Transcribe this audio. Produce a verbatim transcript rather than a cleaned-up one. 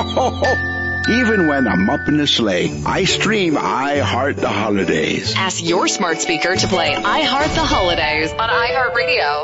Even when I'm up in the sleigh, I stream I Heart the Holidays. Ask your smart speaker to play I Heart the Holidays on iHeartRadio.